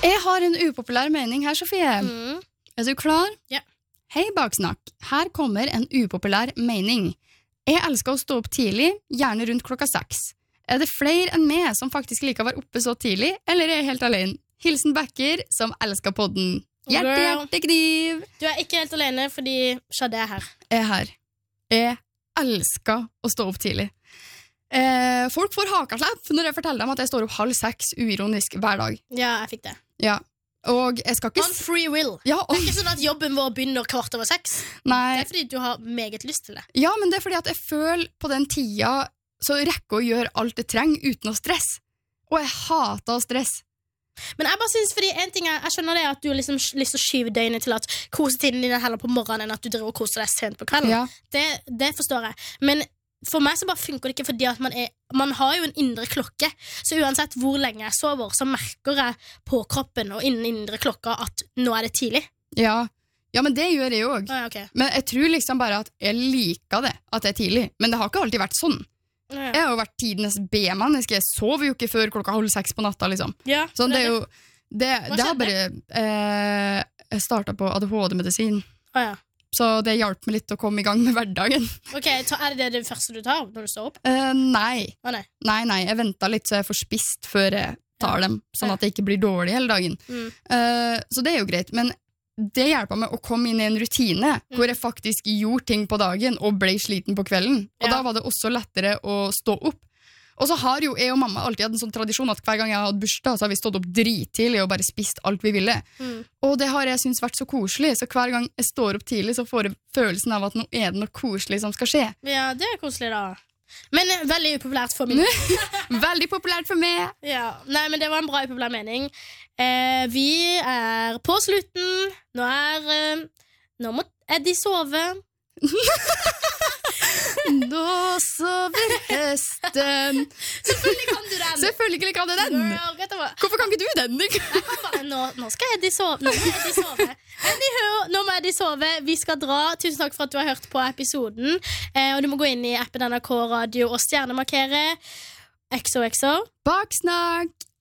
Jeg har en upopulær mening her, Sofie. Er du klar? Ja. Hei, Baksnakk. Her kommer en upopulær mening. Jeg elsker å stå opp tidlig, gjerne rundt 6:00. Er det flere enn meg som faktisk liker å være oppe så tidlig, eller er jeg helt alene? Hilsen Becker, som elsker podden. Hjerte-kniv! Du er ikke helt alene, fordi Shade er her. Jeg er her. Jeg elsker å stå opp tidlig. Folk får hakaslepp når jeg forteller dem at jeg står opp 5:30 uironisk hver dag. Ja, jeg fikk det. Ja, og jeg skal ikke... On free will. Ja, Det er ikke sånn at jobben vår begynner 6:15. Nei. Det er fordi du har meget lyst til det. Ja, men det er fordi at jeg føler på den tida så rekker å gjøre alt jeg trenger uten å stresse. Og jeg hater å stresse. Men jeg bare synes, fordi en ting er, jeg skjønner det at du har liksom lyst til å skyve døgnet til at kosetiden din er heller på morgenen enn at du driver og koser deg sent på kvelden. Ja. Det forstår jeg. Men for meg så bare funker det ikke fordi at man har jo en indre klokke. Så uansett hvor lenge jeg sover, så merker jeg på kroppen og innen indre klokka at nå er det tidlig. Ja, men det gjør jeg jo også. Ah, okay. Men jeg tror liksom bare at jeg liker det, at det er tidlig. Men det har ikke alltid vært sånn. Ja. Jeg har jo vært tidenes B-menneske. Jeg sover jo ikke før 5:30 på natta, liksom. Ja, Sånn, det er jo... Det har skjedde? bare... jeg startet på ADHD-medisin. Ah, ja. Så det hjalp meg litt å komme i gang med hverdagen. Ok, er det det første du tar når du står opp? Nei. Ah, nei. Nei, jeg ventet litt så jeg får spist før jeg tar dem, sånn at jeg ikke blir dårlig hele dagen. Så det er jo greit, men det hjelper meg å komme inn i en rutine hvor jeg faktisk gjorde ting på dagen og ble sliten på kvelden. Og da var det også lettere å stå opp. Og så har jo jeg og mamma alltid hatt en sånn tradisjon at hver gang jeg har hatt bursdag, så har vi stått opp drittidlig og bare spist alt vi ville. Og det har jeg syntes vært så koselig, så hver gang jeg står opp tidlig, så får jeg følelsen av at nå er det noe koselig som skal skje. Ja, det er koselig da. Men veldig upopulært for meg. Veldig populært for meg. Ja, nei, men det var en bra upopulær mening. Vi er på slutten. Nå må Eddie sove. Nå sover høsten. Selvfølgelig kan du den. Selvfølgelig kan jeg den. Girl, vet du hva? Hvorfor kan ikke du den? Nå skal Eddie sove. Nå må Eddie sove. Nå må Eddie sove. Vi skal dra. Tusen takk for at du har hørt på episoden. Og du må gå inn i appen NRK Radio og stjernemarkere. XOXO. Baksnakk.